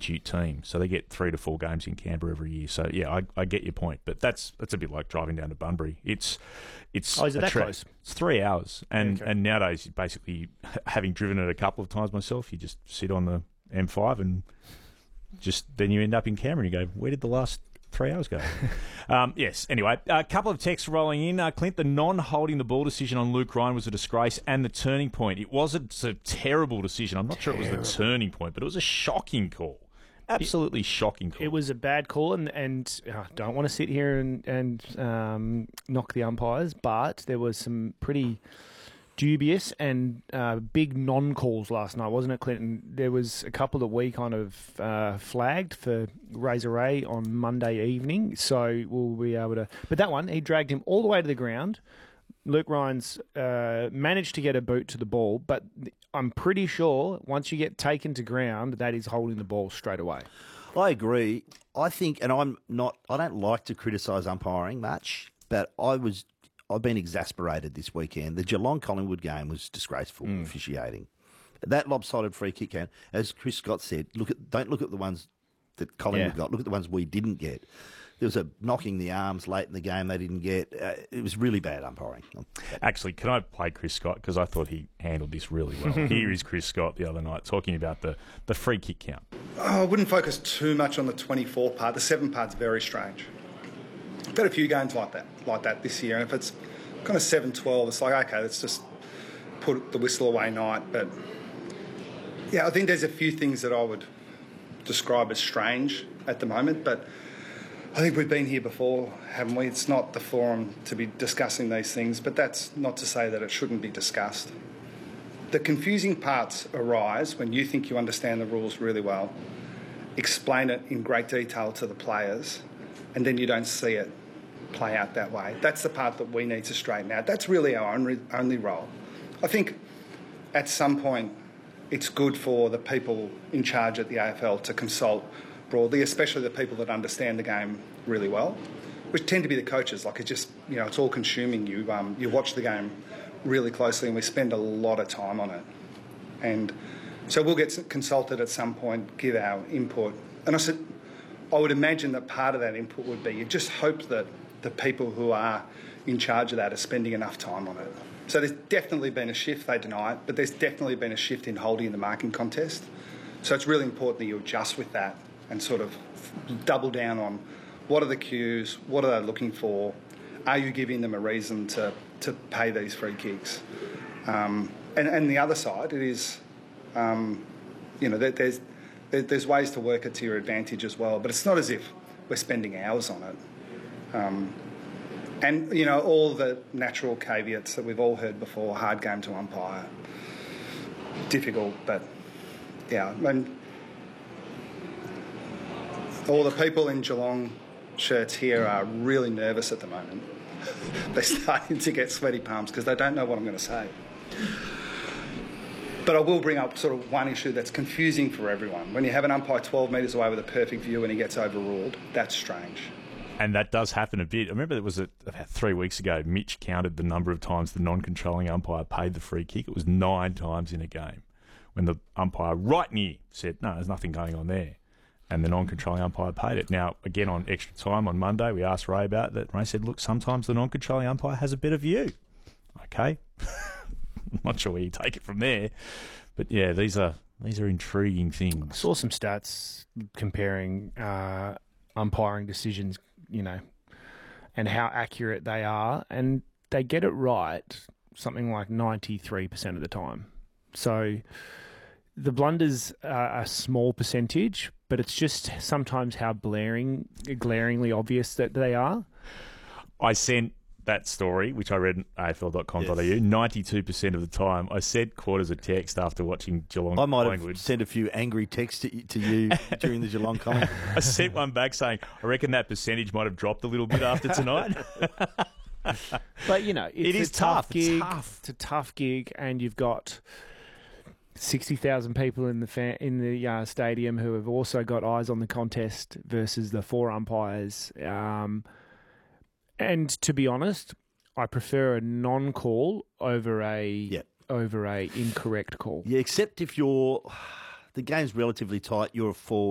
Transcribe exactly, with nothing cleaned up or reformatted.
institute team, so they get three to four games in Canberra every year. So yeah, I, I get your point, but that's that's a bit like driving down to Bunbury. It's it's oh, is it a that trek. close? It's three hours, and Okay. and nowadays, basically, having driven it a couple of times myself, you just sit on the M five and just then you end up in Canberra and you go, where did the last three hours go? um, yes, anyway, a couple of texts rolling in. Uh, Clint, the non-holding the ball decision on Luke Ryan was a disgrace and the turning point. It was a, it's a terrible decision. I'm not Terrible. sure it was the turning point, but it was a shocking call. Absolutely it, shocking call. It was a bad call, and, and uh, I don't want to sit here and, and um, knock the umpires, but there was some pretty dubious and uh, big non-calls last night, wasn't it, Clinton? There was a couple that we kind of uh, flagged for Razor Ray on Monday evening, so we'll be able to... But that one, he dragged him all the way to the ground. Luke Ryan's uh, managed to get a boot to the ball, but I'm pretty sure once you get taken to ground, that is holding the ball straight away. I agree. I think, and I'm not, I don't like to criticise umpiring much, but I was... I've been exasperated this weekend. The Geelong-Collingwood game was disgraceful mm. officiating. That lopsided free kick count, as Chris Scott said, look at don't look at the ones that Collingwood yeah. got. Look at the ones we didn't get. There was a knocking the arms late in the game they didn't get. Uh, it was really bad umpiring. Actually, can I play Chris Scott? Because I thought he handled this really well. Here is Chris Scott the other night talking about the, the free kick count. Oh, I wouldn't focus too much on the twenty-four part. The seven part's very strange. I've had a few games like that, like that this year, and if it's kind of seven twelve, it's like, okay, let's just put the whistle away night. But yeah, I think there's a few things that I would describe as strange at the moment, but I think we've been here before, haven't we? It's not the forum to be discussing these things, but that's not to say that it shouldn't be discussed. The confusing parts arise when you think you understand the rules really well, explain it in great detail to the players, and then you don't see it play out that way. That's the part that we need to straighten out. That's really our only, only role. I think at some point it's good for the people in charge at the A F L to consult broadly, especially the people that understand the game really well, which tend to be the coaches. Like, it's just, you know, it's all consuming you. Um, you watch the game really closely and we spend a lot of time on it. And so we'll get consulted at some point, give our input. And I said, I would imagine that part of that input would be you just hope that the people who are in charge of that are spending enough time on it. So there's definitely been a shift, they deny it, but there's definitely been a shift in holding the marking contest. So it's really important that you adjust with that and sort of double down on what are the cues, what are they looking for, are you giving them a reason to, to pay these free kicks? Um, and, and the other side, it is, um, you know, there's, there's ways to work it to your advantage as well, but it's not as if we're spending hours on it. Um, and, you know, all the natural caveats that we've all heard before, hard game to umpire, difficult, but, yeah, and all the people in Geelong shirts here are really nervous at the moment. They're starting to get sweaty palms because they don't know what I'm going to say. But I will bring up sort of one issue that's confusing for everyone. When you have an umpire twelve metres away with a perfect view and he gets overruled, that's strange. And that does happen a bit. I remember it was a, about three weeks ago, Mitch counted the number of times the non-controlling umpire paid the free kick. It was nine times in a game when the umpire right near said, no, there's nothing going on there. And the non-controlling umpire paid it. Now, again, on extra time on Monday, we asked Ray about that. Ray said, look, sometimes the non-controlling umpire has a better view. Okay. I'm not sure where you take it from there. But, yeah, these are these are intriguing things. I saw some stats comparing uh, umpiring decisions, you know, and how accurate they are. And they get it right something like ninety-three percent of the time. So the blunders are a small percentage, but it's just sometimes how blaring, glaringly obvious that they are. I sent that story, which I read at A F L dot com dot a u, yes. ninety-two percent of the time. I sent Quarters a text after watching Geelong. I might Collingwood. have sent a few angry texts to, to you during the Geelong Collingwood. I sent one back saying, I reckon that percentage might have dropped a little bit after tonight. But, you know, it's it is a tough, tough gig. It's tough. It's a tough gig, and you've got sixty thousand people in the fa- in the uh, stadium who have also got eyes on the contest versus the four umpires. Um, and to be honest, I prefer a non-call over a yep. over a incorrect call. Yeah, except if you're the game's relatively tight, you're a forward.